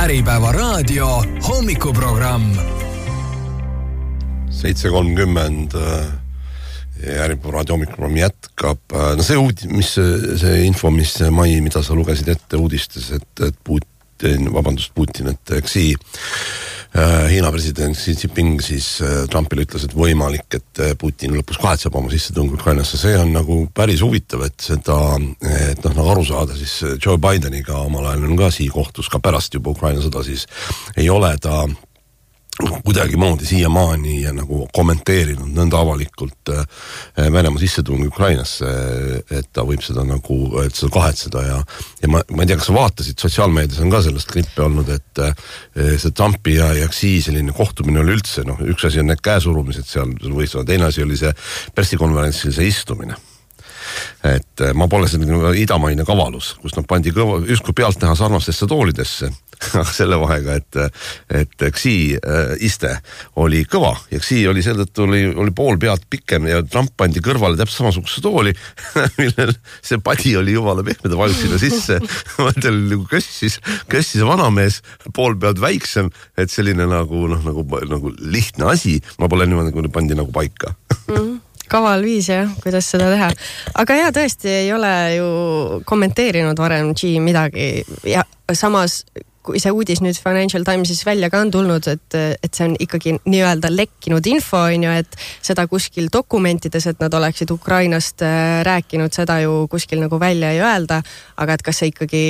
Äripäeva raadio hommikuprogramm. 7:30 Äripäeva raadio hommikuprogramm jätkab. No see info, mis Mai, mida sa lugesid ette uudistes, et Putin, et Xi, Hiina president Xi Jinping siis Trumpile ütles, et võimalik, et Putin lõpus kahetseb oma sissetungi Ukrainasse. See on nagu päris huvitav, et nagu aru saada, siis Joe Bideniga omal ajal on ka Xi kohtus ka pärast juba Ukraina sõda, siis ei ole ta kuidagi moodi siiamaani ja nagu kommenteerinud nõnda avalikult Venemaa sissetungi Ukrainasse, et ta võib seda nagu, et seda kahetseda ja ma ei tea, kas sa vaatasid, sotsiaalmeedias on ka sellest klippe olnud, et see Trumpi ja Xi selline kohtumine oli üldse, üks asi on need käesurumised seal võistlevad, teine asi oli see pressikonverentsil see istumine. Et ma pole selline idamaine kavalus, kus nad pandi justkui pealt näha sarnastesse toolidesse, selle vahega, et Xi iste oli kõva ja Xi oli seetõttu oli pool pealt pikem ja Trump pandi kõrvale täpselt samasuguse tooli, millel see padi oli jumala pehme, ta vajus sinna sisse. Tal nagu kössis vanamees pool pealt väiksem, et selline nagu lihtne asi, ma pole niimoodi pandi nagu paika. Kaval viis, kuidas seda teha. Aga tõesti ei ole ju kommenteerinud varem Xi midagi ja samas kui see uudis nüüd Financial Timesis välja ka on tulnud, et see on ikkagi nii-öelda lekkinud info, et seda kuskil dokumentides, et nad oleksid Ukrainast rääkinud, seda ju kuskil nagu välja ei öelda, aga et kas see ikkagi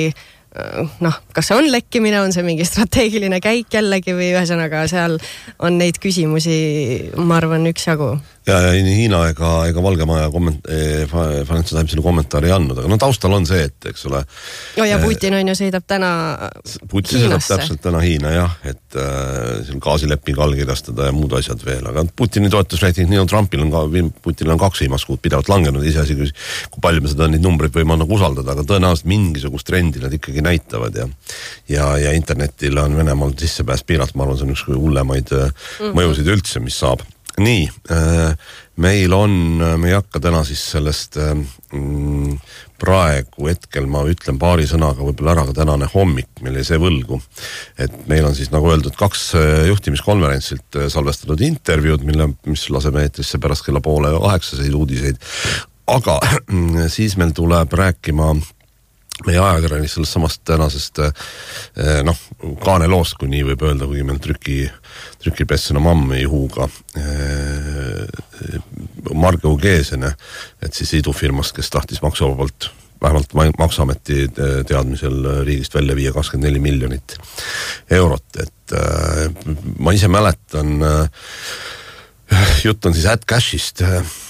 kas see on lekkimine, on see mingi strateegiline käik jällegi või ühesõnaga seal on neid küsimusi, ma arvan, üksjagu. Ja Hiina ega Valgemaja Financial Timesile kommentaari ei andnud, aga taustal on see, et eks ole. Ja Putin on ju sõidab täna Putin sõidab täpselt täna Hiina, et gaasileping allkirjastada ja muud asjad veel, aga Putini toetusreiting, nii on Trumpil Putinil on 2 viimast kuud pidevalt langenud, ise asi, kui palju me seda neid numbreid võime usaldada, aga tõenäoliselt mingisugust trendi nad ikkagi näitavad ja internetil on Venemaal sissepääs piirat, ma arvan, see on üks hullemaid mõjusid üldse, mis saab. Nii, meil ei hakka täna siis sellest praegu hetkel, ma ütlen paari sõnaga võib-olla ära ka tänane hommik, meil ei see võlgu, et meil on siis nagu öeldud 2 juhtimiskonverentsilt salvestatud intervjuud, mis laseme eetrisse pärast kella 7:30 uudiseid, aga siis meil tuleb rääkima meie ajakirjanis sellest samast tänasest kaaneloost, kui nii võib öelda, kuigi meil trükipessena mammi juhuga Marge Ugeesene, et siis idufirmast, kes tahtis maksuvabalt, vähemalt Maksuameti teadmisel riigist välja viia 24 miljonit eurot, et ma ise mäletan, jutt on siis AdCashist,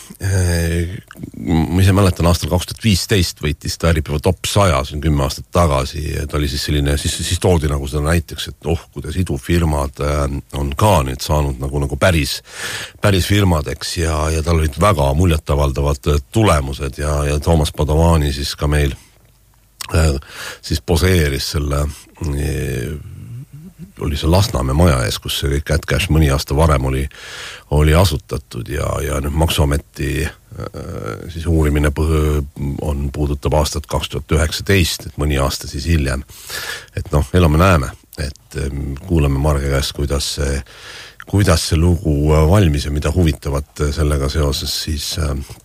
ma ise mäletan aastal 2015 võitis ta Äripäeva top 100, see on 10 aastat tagasi, ta oli siis selline, siis toodi nagu seda näiteks, et kuidas idufirmad on ka nüüd saanud nagu päris firmadeks ja tal olid väga muljetavaldavad tulemused ja Toomas Padovani siis ka meil siis poseeris selle oli see Lasnamäe maja ees, kus see kõik AdCash mõni aasta varem oli asutatud ja nüüd Maksuameti siis uurimine puudutab aastat 2019, et mõni aasta siis hiljem. Et elame näeme, et kuuleme Marge käest, kuidas see lugu valmis ja mida huvitavat sellega seoses siis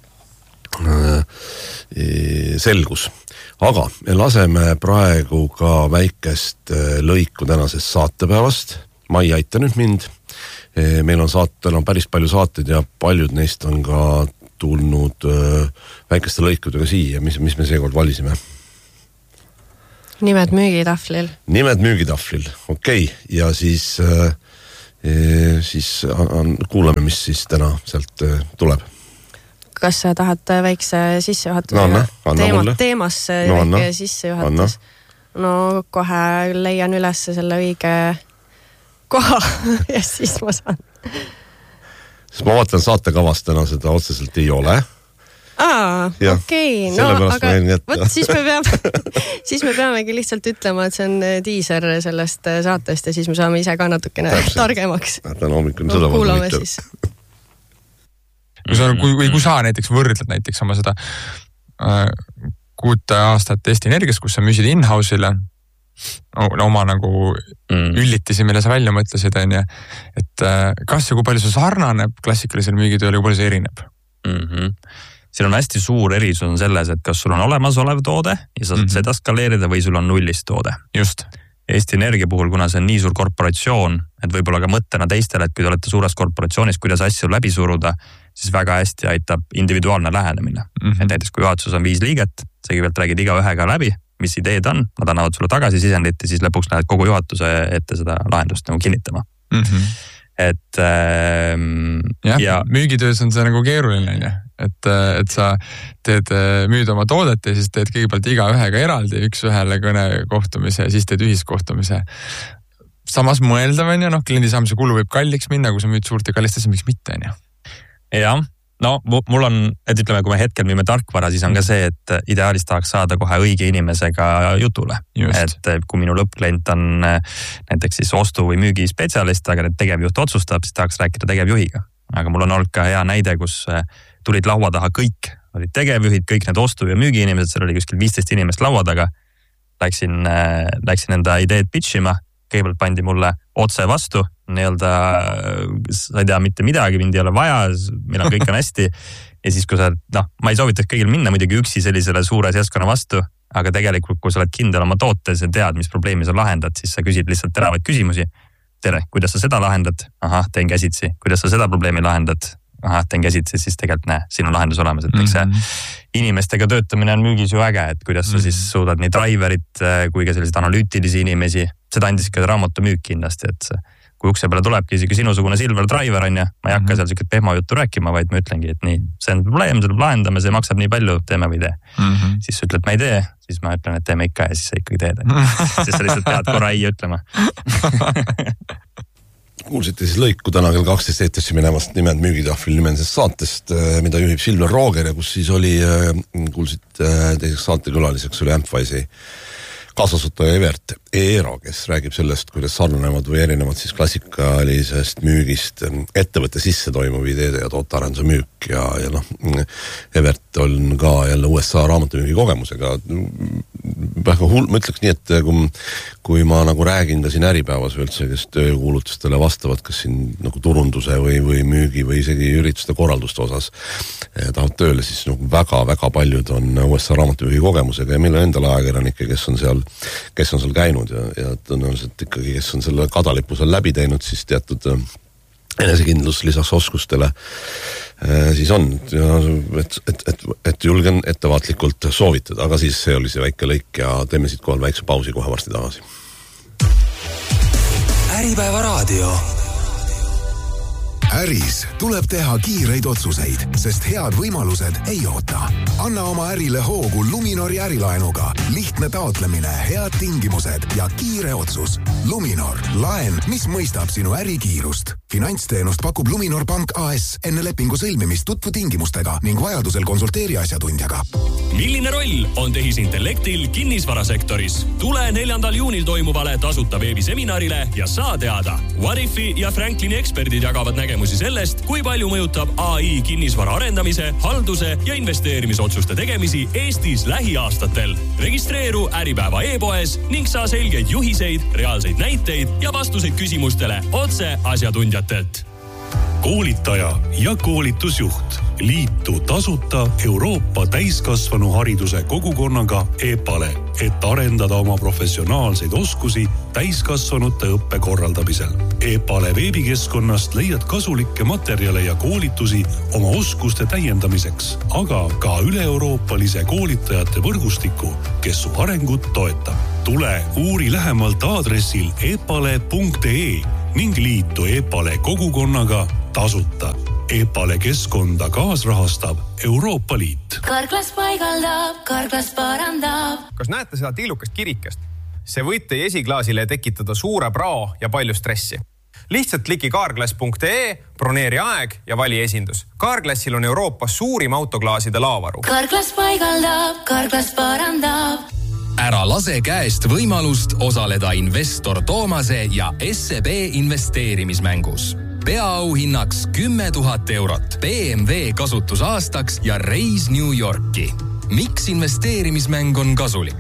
selgus. Aga me laseme praegu ka väikest lõiku tänasest saatepäevast. Ma ei aita nüüd mind. Meil on päris palju saateid ja paljud neist on ka tulnud väikeste lõikudega siia. Mis me seekord valisime? Nimed müügitahvlil. Nimed müügitahvlil, okei. Ja siis kuulame, mis siis täna sealt tuleb. Kas sa tahad väikse sissejuhatuse teemasse väike sissejuhatus? Kohe leian üles selle õige koha ja siis ma saan. Sest ma vaatan saatekavast täna seda otseselt ei ole. Okei. Aga siis me peamegi lihtsalt ütlema, et see on diiser sellest saatest ja siis me saame ise ka natukene targemaks. Kuulame siis. Kui sa näiteks võrdled näiteks oma seda 6 aastat Eesti Energias, kus sa müüsid in-house'ile oma nagu üllitisi, mille sa välja mõtlesid, on ju. Et kas ja kui palju see sarnaneb klassikalisele müügitööle, kui palju see erineb? Siin on hästi suur erisus on selles, et kas sul on olemasolev toode ja sa saad seda skaleerida või sul on nullist toode. Just. Eesti Energia puhul, kuna see on nii suur korporatsioon, et võib-olla ka mõttena teistele, et kui te olete suures korporatsioonis, kuidas asju läbi suruda, siis väga hästi aitab individuaalne lähenemine. Et näiteks kui juhatuses on 5 liiget, sa kõigepealt räägid iga ühega läbi, mis ideed on, nad annavad sulle tagasi sisendit ja siis lõpuks lähed kogu juhatuse ette seda lahendust nagu kinnitama. Et ja müügitöös on see nagu keeruline, et sa müüd oma toodet ja siis teed kõigepealt iga ühega eraldi, üks ühele kõnekohtumise ja siis teed ühiskohtumise. Samas mõeldav on ju, kliendi saamise kulu võib kalliks minna, kui sa müüd suurt ja kallist, miks mitte on ju. Jah. No mul on, et ütleme, kui me hetkel müüme tarkvara, siis on ka see, et ideaalis tahaks saada kohe õige inimesega jutule. Just. Et kui minu lõppklient on näiteks siis ostu- või müügispetsialist, aga tegevjuht otsustab, siis tahaks rääkida tegevjuhiga. Aga mul on olnud ka hea näide, kus tulid laua taha kõik, olid tegevjuhid, kõik need ostu- ja müügiinimesed, seal oli kuskil 15 inimest laua taga. Läksin enda ideed pitchima, kõigepealt pandi mulle otse vastu, nii-öelda sa ei tea mitte midagi, mind ei ole vaja, meil on kõik on hästi. Ja siis kui sa, ma ei soovitaks kõigil minna muidugi üksi sellisele suure seltskonna vastu, aga tegelikult kui sa oled kindel oma tootes ja tead, mis probleemi sa lahendad, siis sa küsid lihtsalt teravaid küsimusi. Tere, kuidas sa seda lahendad? Ahah, teen käsitsi. Kuidas sa seda probleemi lahendad? Ahah, teen käsitsi, siis tegelikult siin on lahendus olemas. Et eks see inimestega töötamine on müügis ju äge, et kuidas sa siis suudad nii driverit kui ka selliseid analüütilisi inimesi. Seda andis ka raamatu müük kindlasti, et kui ukse peale tulebki isegi sinusugune silver driver on ja ma ei hakka seal siukest pehmo juttu rääkima, vaid ma ütlengi, et nii, see on probleem, seda lahendame, see maksab nii palju, teeme või tee. Siis sa ütled, ma ei tee, siis ma ütlen, et teeme ikka ja siis sa ikkagi teed. Siis sa lihtsalt pead korra ei ütlema. Kuulsite siis lõiku täna kell 12 eetrisse minevast nimed müügitahvil nimensest saatest, mida juhib Silver Rooger ja kus siis oli, kuulsid teiseks saatekülaliseks oli Ampwise'i kaasasutaja Evert Eero, kes räägib sellest, kuidas sarnanevad või erinevad siis klassikalisest müügist ettevõtte sisse toimuv ideede ja tootearenduse müük ja Evert on ka jälle USA raamatumüügi kogemusega. Väga hull, ma ütleks nii, et kui ma nagu räägin ka siin Äripäevas üldse, kes töökuulutustele vastavad, kas siin nagu turunduse või müügi või isegi ürituste korralduste osas tahavad tööle, siis väga paljud on USA raamatumüügi kogemusega ja meil on endal ajakirjanikke, kes on seal käinud ja tõenäoliselt ikkagi, kes on selle kadalipu seal läbi teinud, siis teatud enesekindlus lisaks oskustele siis on, et julgen ettevaatlikult soovitada, aga siis see oli see väike lõik ja teeme siit kohal väikse pausi kohe varsti tagasi. Äripäeva raadio. Äris tuleb teha kiireid otsuseid, sest head võimalused ei oota. Anna oma ärile hoogu Luminori ärilaenuga. Lihtne taotlemine, head tingimused ja kiire otsus. Luminor, laen, mis mõistab sinu ärikiirust. Finantsteenust pakub Luminor Pank AS. Enne lepingu sõlmimist tutvu tingimustega ning vajadusel konsulteeri asjatundjaga. Milline roll on tehisintellektil kinnisvarasektoris? Tule 4. juunil toimuvale tasuta veebiseminarile ja saa teada. Warifi ja Franklini eksperdid jagavad nägemusi sellest, kui palju mõjutab AI kinnisvara arendamise, halduse ja investeerimisotsuste tegemisi Eestis lähiaastatel. Registreeru Äripäeva e-poes ning saa selgeid juhiseid, reaalseid näiteid ja vastuseid küsimustele otse asjatundjatelt. Koolitaja ja koolitusjuht. Liitu tasuta Euroopa täiskasvanu hariduse kogukonnaga EPALE, et arendada oma professionaalseid oskusi täiskasvanute õppe korraldamisel. EPALE veebikeskkonnast leiad kasulikke materjale ja koolitusi oma oskuste täiendamiseks, aga ka üle-euroopalise koolitajate võrgustiku, kes su arengut toetab. Tule uuri lähemalt aadressil epale.ee ning liitu EPALE kogukonnaga tasuta. EPALE keskkonda kaasrahastab Euroopa Liit. Karklas paigaldab, karklas parandab. Kas näete seda tillukast kirikest? See võib teie esiklaasile tekitada suure prao ja palju stressi. Lihtsalt kliki carglass.ee, broneeri aeg ja vali esindus. Carglassil on Euroopas suurim autoklaaside laavaru. Karklas paigaldab, karklas parandab. Ära lase käest võimalust osaleda investor Toomase ja SEB investeerimismängus. Peaauhinnaks 10 000 eurot, BMW kasutusaastaks ja reis New Yorki. Miks investeerimismäng on kasulik?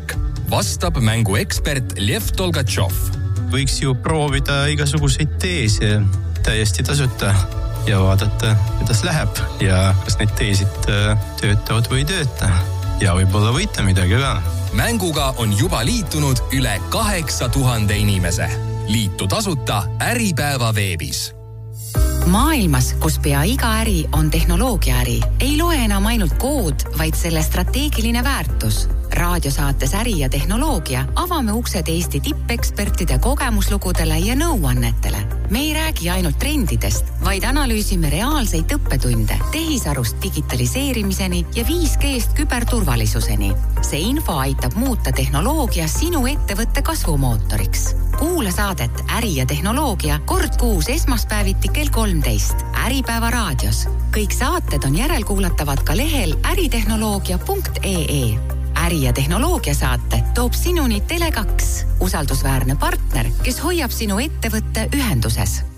vastab mänguekspert Lev Tolgatšov. Võiks ju proovida igasuguseid teese täiesti tasuta ja vaadata, kuidas läheb ja kas need teesid töötavad või ei tööta. Ja võib-olla võita midagi ka. Mänguga on juba liitunud üle 8000 inimese. Liitu tasuta Äripäeva veebis. Maailmas, kus pea iga äri on tehnoloogiaäri, ei loe enam ainult kood, vaid selle strateegiline väärtus. Raadiosaates Äri ja tehnoloogia avame uksed Eesti tippekspertide kogemuslugudele ja nõuannetele. Me ei räägi ainult trendidest, vaid analüüsime reaalseid õppetunde tehisarust digitaliseerimiseni ja 5G-st küberturvalisuseni. See info aitab muuta tehnoloogia sinu ettevõtte kasvumootoriks. Kuula saadet Äri ja tehnoloogia kord kuus esmaspäeviti kell 13 Äripäeva raadios. Kõik saated on järelkuulatavad ka lehel äritehnoloogia.ee. Äri ja tehnoloogia saate toob sinuni Tele2, usaldusväärne partner, kes hoiab sinu ettevõtte ühenduses.